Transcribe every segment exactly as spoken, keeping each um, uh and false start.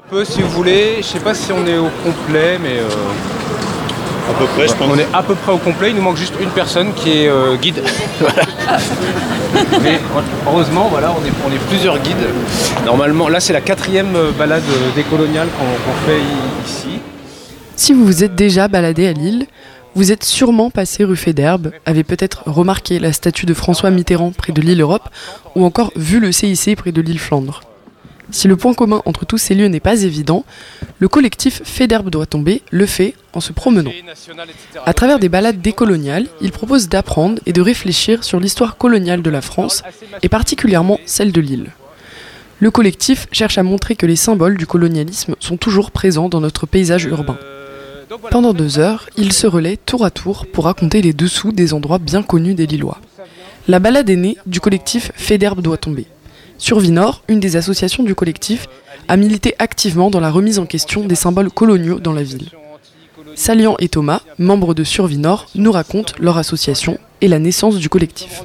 Un peu si vous voulez, je sais pas si on est au complet, mais euh, à peu près, je pense. On est à peu près au complet, il nous manque juste une personne qui est euh, guide. Mais heureusement, voilà, on est, on est plusieurs guides. Normalement, là c'est la quatrième balade décoloniale qu'on, qu'on fait ici. Si vous vous êtes déjà baladé à Lille, vous êtes sûrement passé rue Faidherbe, avez peut-être remarqué la statue de François Mitterrand près de l'île Europe, ou encore vu le C I C près de l'île Flandre. Si le point commun entre tous ces lieux n'est pas évident, le collectif Faidherbe doit tomber le fait en se promenant. À travers des balades décoloniales, il propose d'apprendre et de réfléchir sur l'histoire coloniale de la France, et particulièrement celle de l'île. Le collectif cherche à montrer que les symboles du colonialisme sont toujours présents dans notre paysage urbain. Pendant deux heures, ils se relaient tour à tour pour raconter les dessous des endroits bien connus des Lillois. La balade est née du collectif Faidherbe doit tomber. Survinor, une des associations du collectif, a milité activement dans la remise en question des symboles coloniaux dans la ville. Salian et Thomas, membres de Survinor, nous racontent leur association et la naissance du collectif.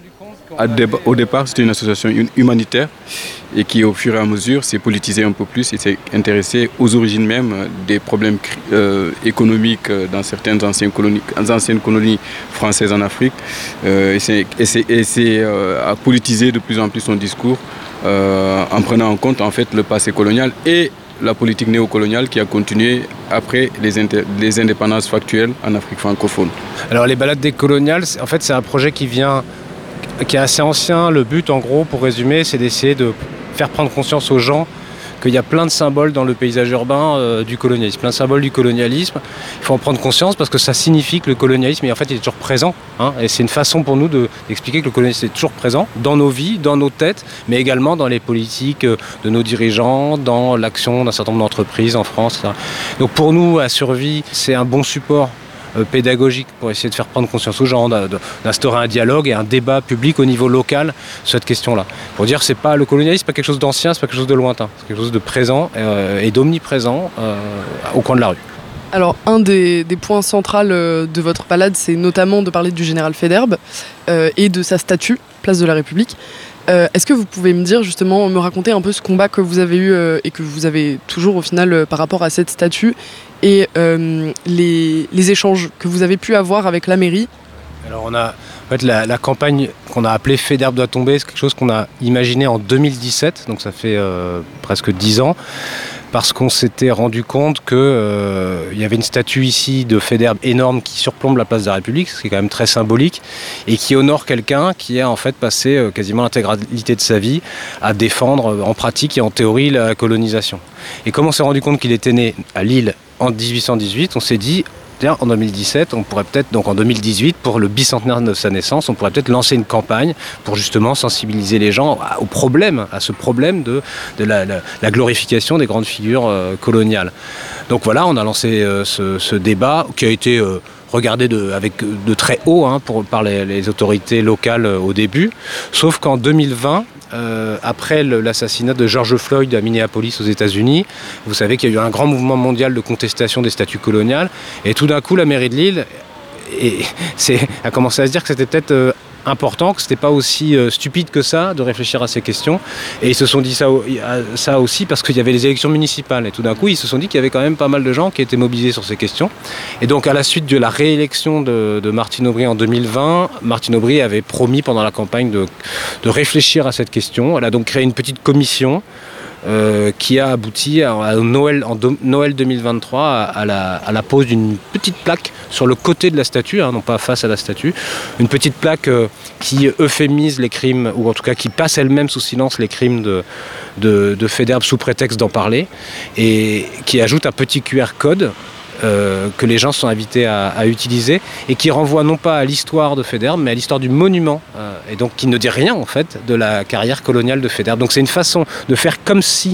Au départ, c'était une association humanitaire et qui, au fur et à mesure, s'est politisée un peu plus et s'est intéressée aux origines même des problèmes euh, économiques dans certaines anciennes colonies, anciennes colonies françaises en Afrique euh, et s'est, et s'est, et s'est euh, à politiser de plus en plus son discours euh, en prenant en compte en fait le passé colonial et la politique néocoloniale qui a continué après les, inter- les indépendances factuelles en Afrique francophone. Alors les balades décoloniales, en fait, c'est un projet qui vient qui est assez ancien. Le but, en gros, pour résumer, c'est d'essayer de faire prendre conscience aux gens qu'il y a plein de symboles dans le paysage urbain euh, du colonialisme, plein de symboles du colonialisme. Il faut en prendre conscience parce que ça signifie que le colonialisme, en fait, il est toujours présent. Hein, et c'est une façon pour nous de, d'expliquer que le colonialisme est toujours présent dans nos vies, dans nos têtes, mais également dans les politiques de nos dirigeants, dans l'action d'un certain nombre d'entreprises en France, et cetera. Donc pour nous, à Survie, c'est un bon support pédagogique pour essayer de faire prendre conscience aux gens, d'instaurer un dialogue et un débat public au niveau local sur cette question-là. Pour dire que c'est pas le colonialisme, c'est pas quelque chose d'ancien, c'est pas quelque chose de lointain, c'est quelque chose de présent euh, et d'omniprésent euh, au coin de la rue. Alors un des, des points centraux de votre balade, c'est notamment de parler du général Faidherbe euh, et de sa statue, place de la République. Euh, est-ce que vous pouvez me dire, justement, me raconter un peu ce combat que vous avez eu euh, et que vous avez toujours au final euh, par rapport à cette statue et euh, les, les échanges que vous avez pu avoir avec la mairie? Alors on a, en fait, la, la campagne qu'on a appelée Faidherbe doit tomber, c'est quelque chose qu'on a imaginé en deux mille dix-sept, donc ça fait euh, presque dix ans. Parce qu'on s'était rendu compte qu'il euh, y avait une statue ici de Faidherbe énorme qui surplombe la place de la République, ce qui est quand même très symbolique, et qui honore quelqu'un qui a en fait passé euh, quasiment l'intégralité de sa vie à défendre euh, en pratique et en théorie la colonisation. Et comme on s'est rendu compte qu'il était né à Lille en dix-huit cent dix-huit, on s'est dit, tiens, en deux mille dix-sept, on pourrait peut-être, donc en deux mille dix-huit, pour le bicentenaire de sa naissance, on pourrait peut-être lancer une campagne pour justement sensibiliser les gens au problème, à ce problème de, de la, la, la glorification des grandes figures euh, coloniales. Donc voilà, on a lancé euh, ce, ce débat qui a été euh, regardé de, avec de très haut hein, pour, par les, les autorités locales euh, au début, sauf qu'en deux mille vingt, Euh, après le, l'assassinat de George Floyd à Minneapolis aux États-Unis, vous savez qu'il y a eu un grand mouvement mondial de contestation des statues coloniales, et tout d'un coup la mairie de Lille et, c'est, a commencé à se dire que c'était peut-être euh, important, que c'était pas aussi euh, stupide que ça de réfléchir à ces questions, et ils se sont dit ça, ça aussi parce qu'il y avait les élections municipales, et tout d'un coup ils se sont dit qu'il y avait quand même pas mal de gens qui étaient mobilisés sur ces questions. Et donc à la suite de la réélection de, de Martine Aubry en deux mille vingt, Martine Aubry avait promis pendant la campagne de, de réfléchir à cette question. Elle a donc créé une petite commission Euh, qui a abouti à, à Noël, en do, Noël deux mille vingt-trois à, à, la, à la pose d'une petite plaque sur le côté de la statue, hein, non pas face à la statue, une petite plaque euh, qui euphémise les crimes, ou en tout cas qui passe elle-même sous silence les crimes de, de, de Faidherbe sous prétexte d'en parler, et qui ajoute un petit Q R code Euh, que les gens sont invités à, à utiliser et qui renvoie non pas à l'histoire de Faidherbe mais à l'histoire du monument euh, et donc qui ne dit rien en fait de la carrière coloniale de Faidherbe. Donc c'est une façon de faire comme si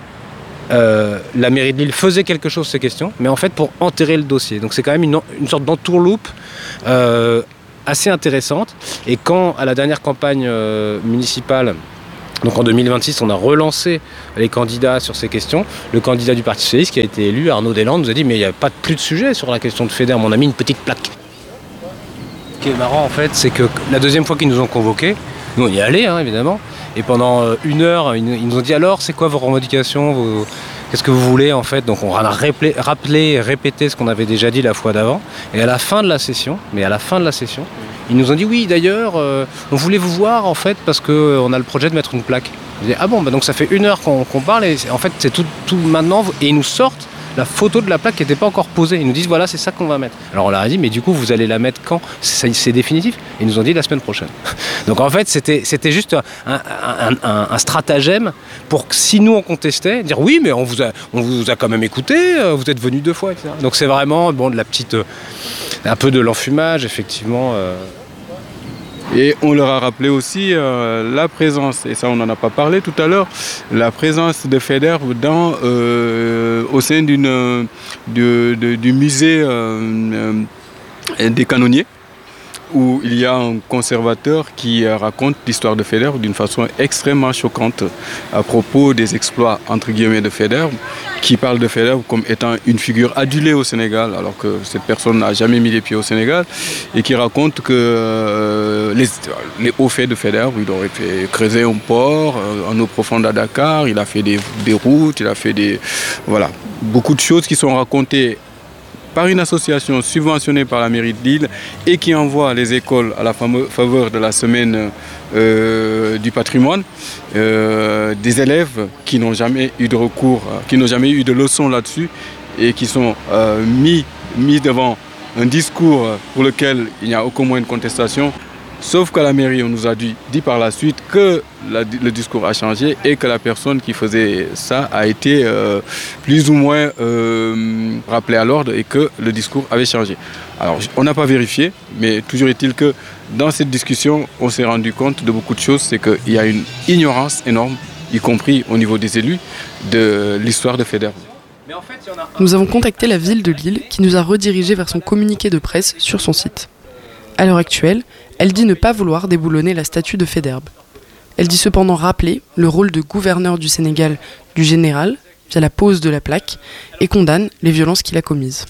euh, la mairie de Lille faisait quelque chose sur ces questions, mais en fait pour enterrer le dossier. Donc c'est quand même une, une sorte d'entourloupe euh, assez intéressante. Et quand à la dernière campagne euh, municipale, donc en deux mille vingt-six, on a relancé les candidats sur ces questions. Le candidat du Parti socialiste qui a été élu, Arnaud Deslandes, nous a dit mais il n'y a pas plus de sujet sur la question de Faidherbe, on a mis une petite plaque. Ce qui est marrant en fait, c'est que la deuxième fois qu'ils nous ont convoqués, nous on y est allés hein, évidemment, et pendant une heure, ils nous ont dit alors c'est quoi vos revendications, vos... qu'est-ce que vous voulez en fait? Donc on a rappelé, rappelé répété ce qu'on avait déjà dit la fois d'avant. Et à la fin de la session, mais à la fin de la session, ils nous ont dit oui d'ailleurs, euh, on voulait vous voir en fait parce qu'on a le projet de mettre une plaque. Je dis, ah bon, bah donc ça fait une heure qu'on qu'on parle et en fait c'est tout, tout maintenant. Et ils nous sortent la photo de la plaque qui n'était pas encore posée. Ils nous disent voilà, c'est ça qu'on va mettre. Alors on leur a dit mais du coup vous allez la mettre quand? C'est définitif? Ils nous ont dit la semaine prochaine. Donc en fait c'était c'était juste un, un, un, un stratagème pour que si nous on contestait, dire oui mais on vous a, on vous a quand même écouté, vous êtes venus deux fois, et cetera. Donc c'est vraiment bon, de la petite, un peu de l'enfumage effectivement. Euh, Et on leur a rappelé aussi euh, la présence, et ça on n'en a pas parlé tout à l'heure, la présence de FEDERB dans, euh, au sein d'une, de, de, du musée euh, euh, des canonniers, où il y a un conservateur qui raconte l'histoire de FEDERB d'une façon extrêmement choquante à propos des exploits entre guillemets de FEDERB, qui parle de FEDERB comme étant une figure adulée au Sénégal alors que cette personne n'a jamais mis les pieds au Sénégal, et qui raconte que euh, les, les hauts faits de FEDERB, il aurait fait creuser un port euh, en eau profonde à Dakar, il a fait des, des routes, il a fait des... Voilà, beaucoup de choses qui sont racontées par une association subventionnée par la mairie de Lille et qui envoie les écoles à la faveur de la semaine euh, du patrimoine, euh, des élèves qui n'ont jamais eu de recours, qui n'ont jamais eu de leçons là-dessus et qui sont euh, mis, mis devant un discours pour lequel il n'y a aucun moyen de contestation. Sauf qu'à la mairie, on nous a dit, dit par la suite que la, le discours a changé et que la personne qui faisait ça a été euh, plus ou moins euh, rappelée à l'ordre et que le discours avait changé. Alors, on n'a pas vérifié, mais toujours est-il que dans cette discussion, on s'est rendu compte de beaucoup de choses. C'est qu'il y a une ignorance énorme, y compris au niveau des élus, de l'histoire de FEDERB. Nous avons contacté la ville de Lille qui nous a redirigés vers son communiqué de presse sur son site. À l'heure actuelle, elle dit ne pas vouloir déboulonner la statue de FEDERB. Elle dit cependant rappeler le rôle de gouverneur du Sénégal du général via la pose de la plaque et condamne les violences qu'il a commises.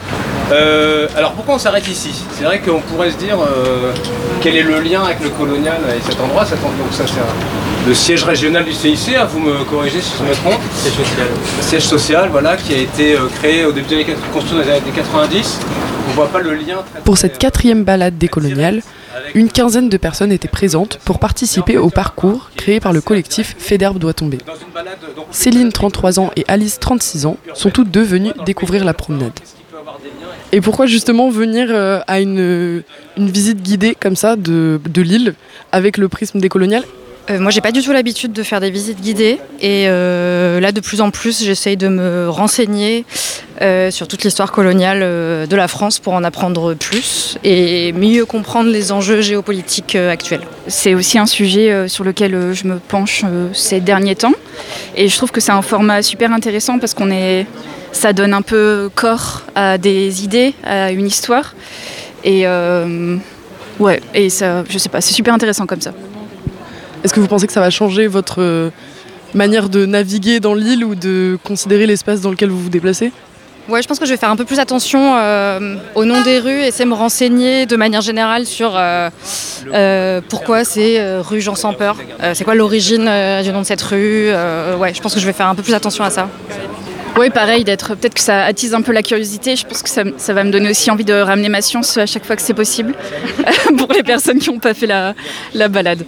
Euh, alors pourquoi on s'arrête ici? C'est vrai qu'on pourrait se dire euh, quel est le lien avec le colonial et cet endroit. Cet endroit donc ça c'est un, le siège régional du C I C, hein, vous me corrigez si je me trompe. Siège social. Le siège social, voilà, qui a été euh, créé au début des années construit dans les années quatre-vingt-dix. On voit pas le lien. Très, pour cette quatrième balade décoloniale, une quinzaine de personnes étaient présentes pour participer au parcours créé par le collectif FEDERB doit tomber. Céline, trente-trois ans, et Alice, trente-six ans, sont toutes deux venues découvrir la promenade. Et pourquoi justement venir euh, à une, une visite guidée comme ça de, de Lille avec le prisme décolonial? Euh, moi, j'ai pas du tout l'habitude de faire des visites guidées et euh, là, de plus en plus, j'essaye de me renseigner euh, sur toute l'histoire coloniale euh, de la France pour en apprendre plus et mieux comprendre les enjeux géopolitiques euh, actuels. C'est aussi un sujet euh, sur lequel euh, je me penche euh, ces derniers temps et je trouve que c'est un format super intéressant parce qu'on est, ça donne un peu corps à des idées, à une histoire et euh, ouais, et ça, je sais pas, c'est super intéressant comme ça. Est-ce que vous pensez que ça va changer votre manière de naviguer dans l'île ou de considérer l'espace dans lequel vous vous déplacez? Ouais, je pense que je vais faire un peu plus attention euh, au nom des rues, essayer de me renseigner de manière générale sur euh, euh, pourquoi c'est euh, rue Jean Sans Peur, euh, c'est quoi l'origine euh, du nom de cette rue. Euh, ouais, je pense que je vais faire un peu plus attention à ça. Oui, pareil, d'être, peut-être que ça attise un peu la curiosité. Je pense que ça, ça va me donner aussi envie de ramener ma science à chaque fois que c'est possible pour les personnes qui n'ont pas fait la, la balade.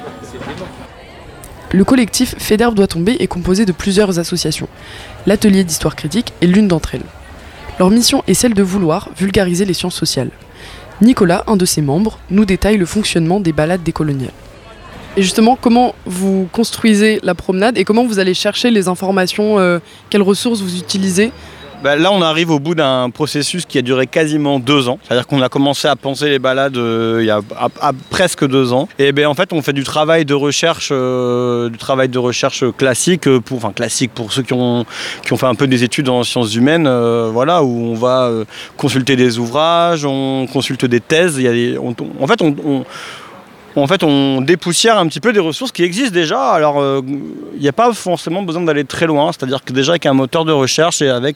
Le collectif FEDERB doit tomber est composé de plusieurs associations. L'atelier d'histoire critique est l'une d'entre elles. Leur mission est celle de vouloir vulgariser les sciences sociales. Nicolas, un de ses membres, nous détaille le fonctionnement des balades décoloniales. Et justement, comment vous construisez la promenade et comment vous allez chercher les informations, euh, quelles ressources vous utilisez? Ben là, on arrive au bout d'un processus qui a duré quasiment deux ans. C'est-à-dire qu'on a commencé à penser les balades euh, il y a à, à presque deux ans. Et ben en fait, on fait du travail de recherche, euh, du travail de recherche classique, pour, enfin classique pour ceux qui ont qui ont fait un peu des études en sciences humaines. Euh, voilà, où on va euh, consulter des ouvrages, on consulte des thèses. Il y a des, on, on, en fait, on, on En fait, on dépoussière un petit peu des ressources qui existent déjà. Alors, il euh, n'y a pas forcément besoin d'aller très loin. C'est-à-dire que déjà, avec un moteur de recherche et avec